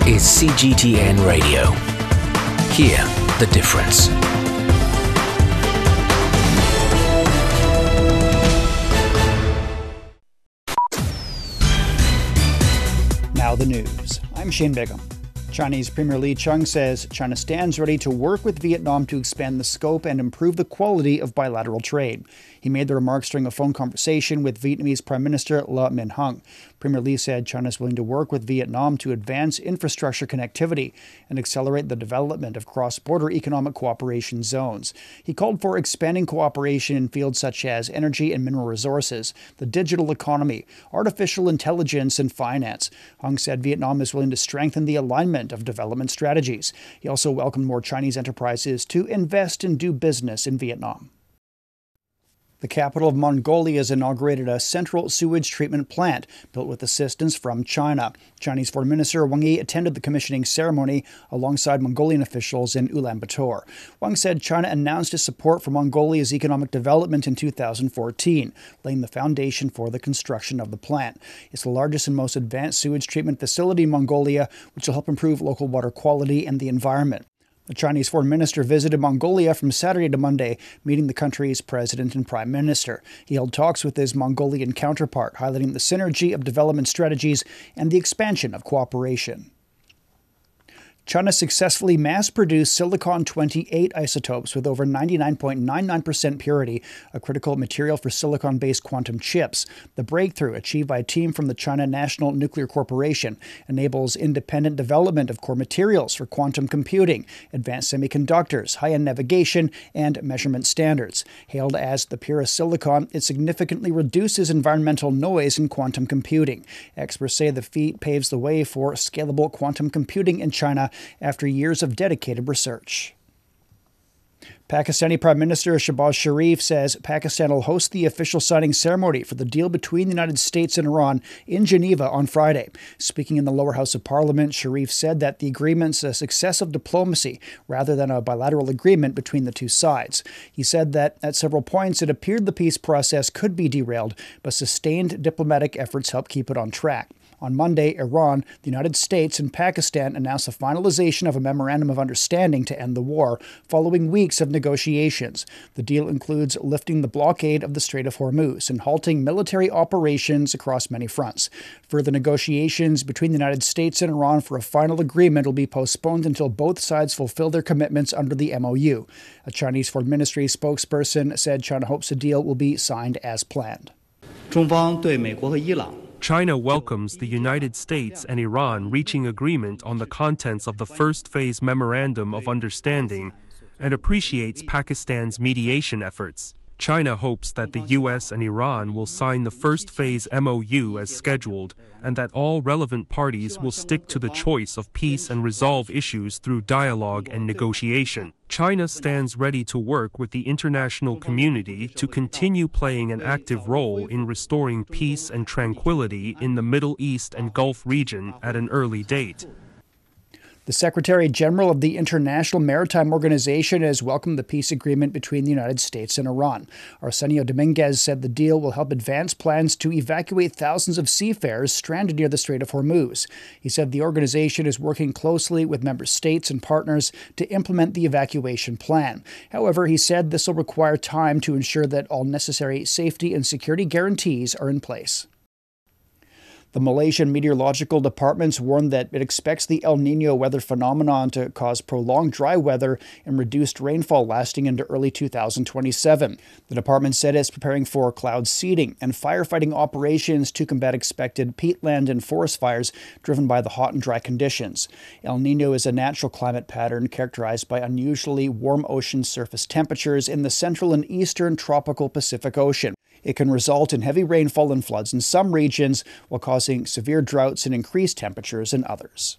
is CGTN Radio. Hear the difference. Now the news. I'm Shane Bigham. Chinese Premier Li Qiang says China stands ready to work with Vietnam to expand the scope and improve the quality of bilateral trade. He made the remarks during a phone conversation with Vietnamese Prime Minister Le Minh Hung. Premier Li said China is willing to work with Vietnam to advance infrastructure connectivity and accelerate the development of cross-border economic cooperation zones. He called for expanding cooperation in fields such as energy and mineral resources, the digital economy, artificial intelligence, and finance. Hung said Vietnam is willing to strengthen the alignment of development strategies. He also welcomed more Chinese enterprises to invest and do business in Vietnam. The capital of Mongolia has inaugurated a central sewage treatment plant built with assistance from China. Chinese Foreign Minister Wang Yi attended the commissioning ceremony alongside Mongolian officials in Ulaanbaatar. Wang said China announced its support for Mongolia's economic development in 2014, laying the foundation for the construction of the plant. It's the largest and most advanced sewage treatment facility in Mongolia, which will help improve local water quality and the environment. The Chinese foreign minister visited Mongolia from Saturday to Monday, meeting the country's president and prime minister. He held talks with his Mongolian counterpart, highlighting the synergy of development strategies and the expansion of cooperation. China successfully mass-produced silicon-28 isotopes with over 99.99% purity, a critical material for silicon-based quantum chips. The breakthrough, achieved by a team from the China National Nuclear Corporation, enables independent development of core materials for quantum computing, advanced semiconductors, high-end navigation, and measurement standards. Hailed as the purest silicon, it significantly reduces environmental noise in quantum computing. Experts say the feat paves the way for scalable quantum computing in China after years of dedicated research. Pakistani Prime Minister Shehbaz Sharif says Pakistan will host the official signing ceremony for the deal between the United States and Iran in Geneva on Friday. Speaking in the lower house of parliament, Sharif said that the agreement's a success of diplomacy rather than a bilateral agreement between the two sides. He said that at several points it appeared the peace process could be derailed, but sustained diplomatic efforts helped keep it on track. On Monday, Iran, the United States, and Pakistan announced the finalization of a memorandum of understanding to end the war, following weeks of negotiations. The deal includes lifting the blockade of the Strait of Hormuz and halting military operations across many fronts. Further negotiations between the United States and Iran for a final agreement will be postponed until both sides fulfill their commitments under the MOU. A Chinese Foreign Ministry spokesperson said China hopes the deal will be signed as planned. 中方对美国和伊朗 China welcomes the United States and Iran reaching agreement on the contents of the first phase Memorandum of Understanding and appreciates Pakistan's mediation efforts. China hopes that the U.S. and Iran will sign the first phase MOU as scheduled and that all relevant parties will stick to the choice of peace and resolve issues through dialogue and negotiation. China stands ready to work with the international community to continue playing an active role in restoring peace and tranquility in the Middle East and Gulf region at an early date. The Secretary General of the International Maritime Organization has welcomed the peace agreement between the United States and Iran. Arsenio Dominguez said the deal will help advance plans to evacuate thousands of seafarers stranded near the Strait of Hormuz. He said the organization is working closely with member states and partners to implement the evacuation plan. However, he said this will require time to ensure that all necessary safety and security guarantees are in place. The Malaysian Meteorological Department's warned that it expects the El Niño weather phenomenon to cause prolonged dry weather and reduced rainfall lasting into early 2027. The department said it's preparing for cloud seeding and firefighting operations to combat expected peatland and forest fires driven by the hot and dry conditions. El Niño is a natural climate pattern characterized by unusually warm ocean surface temperatures in the central and eastern tropical Pacific Ocean. It can result in heavy rainfall and floods in some regions, while causing severe droughts and increased temperatures in others.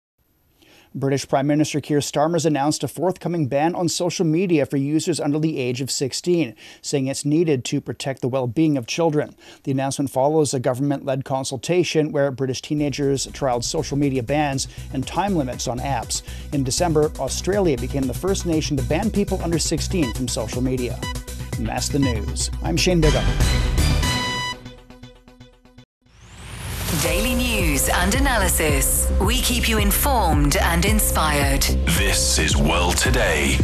British Prime Minister Keir Starmer has announced a forthcoming ban on social media for users under the age of 16, saying it's needed to protect the well-being of children. The announcement follows a government-led consultation where British teenagers trialled social media bans and time limits on apps. In December, Australia became the first nation to ban people under 16 from social media. And that's the news. I'm Shane Bigham. Daily news and analysis. We keep you informed and inspired. This is World Today.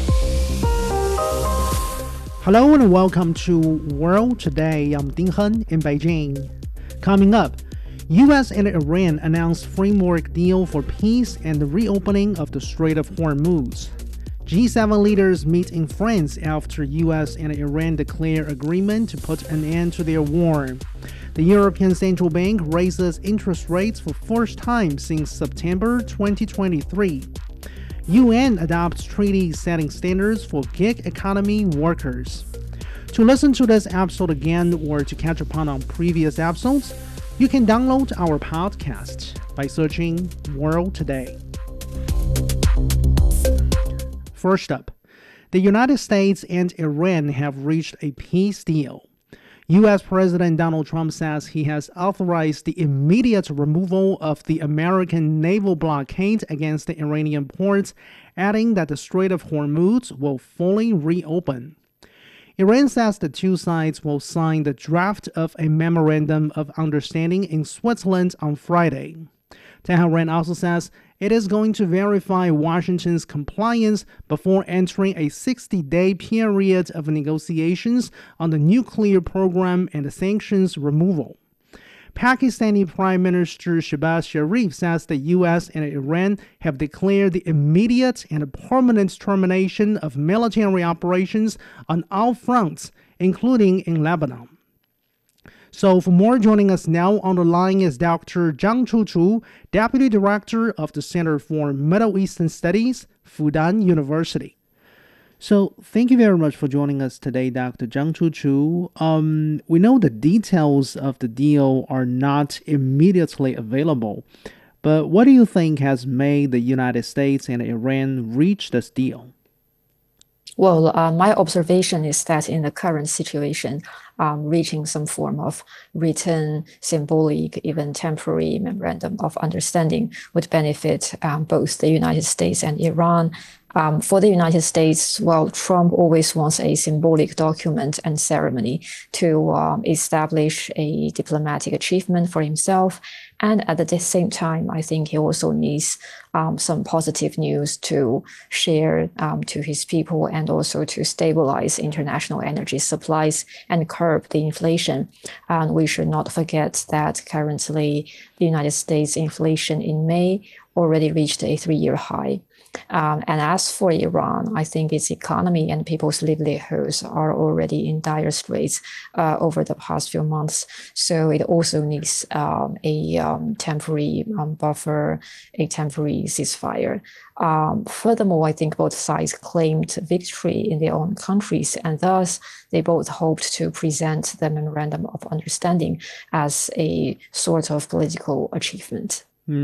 Hello and welcome to World Today. I'm Ding Hen in Beijing. Coming up, U.S. and Iran announced framework deal for peace and the reopening of the Strait of Hormuz. G7 leaders meet in France after U.S. and Iran declare agreement to put an end to their war. The European Central Bank raises interest rates for first time since September 2023. UN adopts treaty setting standards for gig economy workers. To listen to this episode again or to catch up on previous episodes, you can download our podcast by searching World Today. First up, the United States and Iran have reached a peace deal. U.S. President Donald Trump says he has authorized the immediate removal of the American naval blockade against the Iranian ports, adding that the Strait of Hormuz will fully reopen. Iran says the two sides will sign the draft of a memorandum of understanding in Switzerland on Friday. Tehran also says it is going to verify Washington's compliance before entering a 60-day period of negotiations on the nuclear program and the sanctions removal. Pakistani Prime Minister Shehbaz Sharif says the U.S. and Iran have declared the immediate and permanent termination of military operations on all fronts, including in Lebanon. So for more, joining us now on the line is Dr. Zhang Chuchu, Deputy Director of the Center for Middle Eastern Studies, Fudan University. So thank you very much for joining us today, Dr. Zhang Chuchu. We know the details of the deal are not immediately available, but what do you think has made the United States and Iran reach this deal? Well, my observation is that in the current situation, reaching some form of written, symbolic, even temporary memorandum of understanding would benefit both the United States and Iran. For the United States, well, Trump always wants a symbolic document and ceremony to establish a diplomatic achievement for himself. And at the same time, I think he also needs some positive news to share to his people and also to stabilize international energy supplies and curb the inflation. And we should not forget that currently the United States inflation in May already reached a 3-year high. And as for Iran, I think its economy and people's livelihoods are already in dire straits over the past few months. So it also needs a temporary buffer, a temporary ceasefire. Furthermore, I think both sides claimed victory in their own countries, and thus they both hoped to present the memorandum of understanding as a sort of political achievement.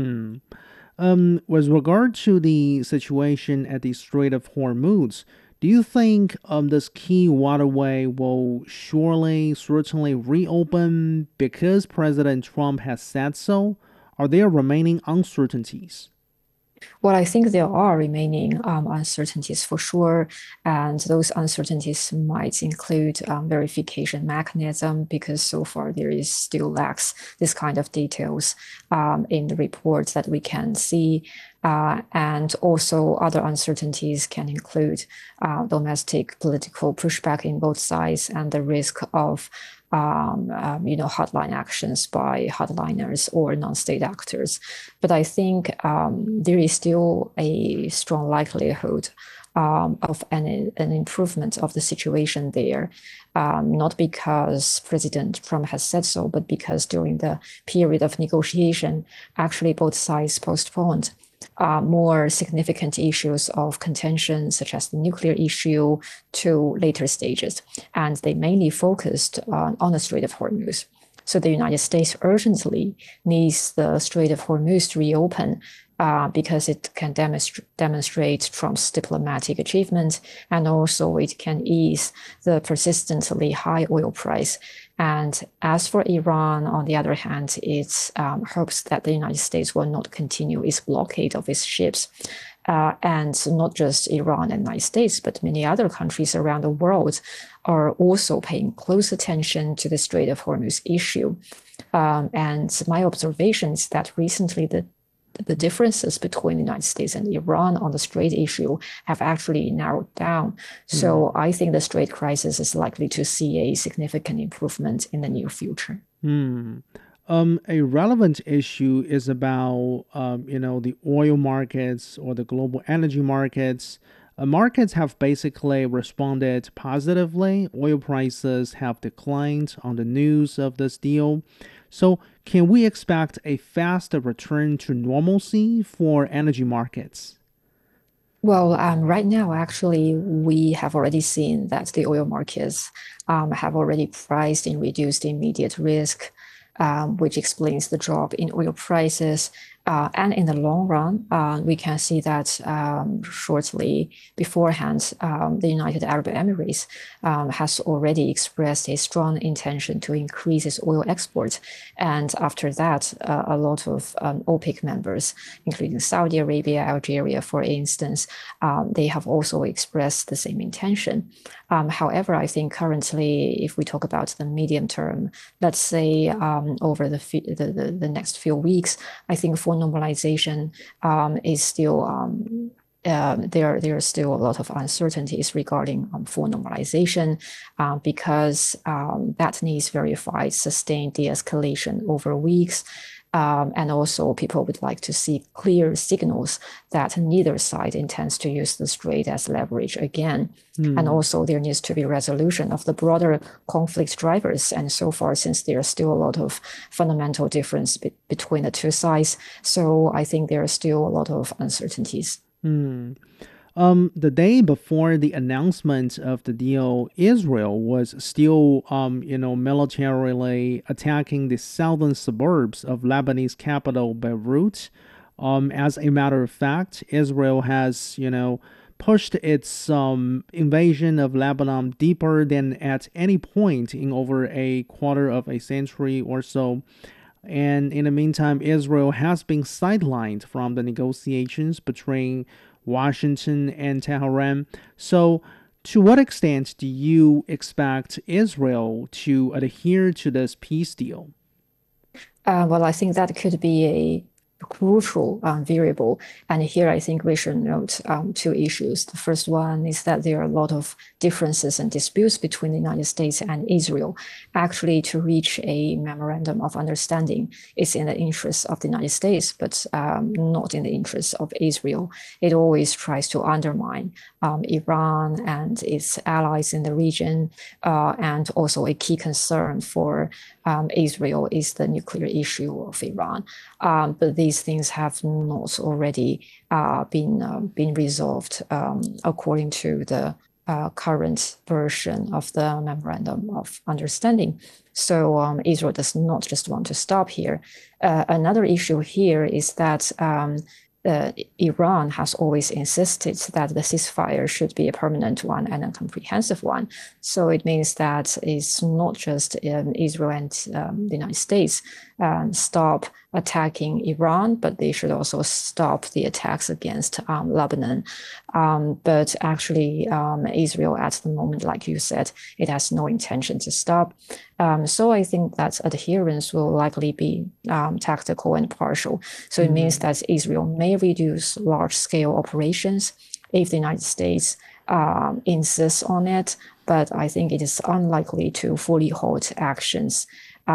With regard to the situation at the Strait of Hormuz, do you think this key waterway will certainly reopen because President Trump has said so? Are there remaining uncertainties? Well, I think there are remaining uncertainties for sure, and those uncertainties might include verification mechanism, because so far there is still lacks this kind of details in the reports that we can see. And also other uncertainties can include domestic political pushback in both sides and the risk of hardline actions by hardliners or non-state actors. But I think there is still a strong likelihood of an improvement of the situation there, not because President Trump has said so, but because during the period of negotiation, actually both sides postponed more significant issues of contention, such as the nuclear issue, to later stages. And they mainly focused on the Strait of Hormuz. So the United States urgently needs the Strait of Hormuz to reopen because it can demonstrate Trump's diplomatic achievement, and also it can ease the persistently high oil price. And as for Iran, on the other hand, it hopes that the United States will not continue its blockade of its ships. And not just Iran and the United States, but many other countries around the world are also paying close attention to the Strait of Hormuz issue. And my observation is that recently the differences between the United States and Iran on the Strait issue have actually narrowed down. So I think the Strait crisis is likely to see a significant improvement in the near future. A relevant issue is about, the oil markets or the global energy markets. Markets have basically responded positively. Oil prices have declined on the news of this deal. So can we expect a faster return to normalcy for energy markets? Well, right now, actually, we have already seen that the oil markets have already priced in reduced immediate risk, which explains the drop in oil prices. And in the long run, we can see that shortly beforehand, the United Arab Emirates has already expressed a strong intention to increase its oil exports. And after that, a lot of OPEC members, including Saudi Arabia, Algeria, for instance, they have also expressed the same intention. However, I think currently, if we talk about the medium term, let's say over the next few weeks, I think for normalization is still there are still a lot of uncertainties regarding full normalization because that needs verified sustained de-escalation over weeks. And also people would like to see clear signals that neither side intends to use the strait as leverage again. And also there needs to be resolution of the broader conflict drivers. And so far, since there are still a lot of fundamental difference between the two sides, so I think there are still a lot of uncertainties. The day before the announcement of the deal, Israel was still, militarily attacking the southern suburbs of Lebanese capital Beirut. As a matter of fact, Israel has, pushed its invasion of Lebanon deeper than at any point in over a quarter of a century or so. And in the meantime, Israel has been sidelined from the negotiations between Washington and Tehran. So, to what extent do you expect Israel to adhere to this peace deal? Well, I think that could be a crucial variable. And here I think we should note two issues. The first one is that there are a lot of differences and disputes between the United States and Israel. Actually, to reach a memorandum of understanding is in the interest of the United States, but not in the interest of Israel. It always tries to undermine Iran and its allies in the region. And also a key concern for Israel is the nuclear issue of Iran. But these things have not already been resolved according to the current version of the Memorandum of Understanding. So Israel does not just want to stop here. Another issue here is that Iran has always insisted that the ceasefire should be a permanent one and a comprehensive one. So it means that it's not just Israel and the United States stop attacking Iran, but they should also stop the attacks against Lebanon. But actually, Israel at the moment, like you said, it has no intention to stop. So I think that adherence will likely be tactical and partial. So it means that Israel may reduce large-scale operations if the United States insists on it, but I think it is unlikely to fully halt actions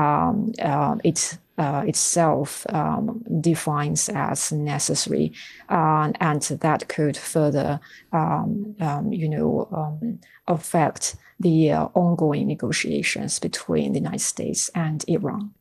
itself defines as necessary, and that could further, affect the ongoing negotiations between the United States and Iran.